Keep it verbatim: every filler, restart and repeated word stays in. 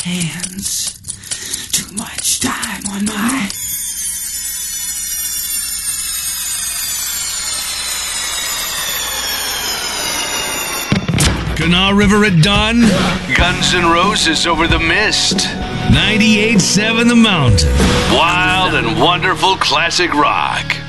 hands. Too much time on my... Kanawha River at dawn. Guns N' Roses over the mist. ninety-eight point seven The Mountain. Wild and wonderful classic rock.